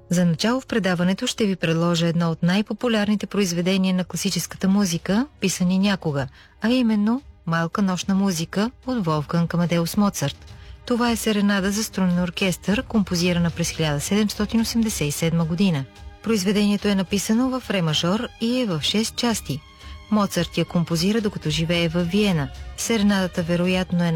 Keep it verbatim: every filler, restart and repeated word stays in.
За начало в предаването ще ви предложа едно от най-популярните произведения на класическата музика, писани някога, а именно Малка нощна музика от Волфганг Амадеус Моцарт. Това е серенада за струнен оркестър, композирана през хиляда седемстотин осемдесет и седма година. Произведението е написано в ре мажор и е в шест части. Моцарт я композира докато живее във Виена. Серенадата вероятно е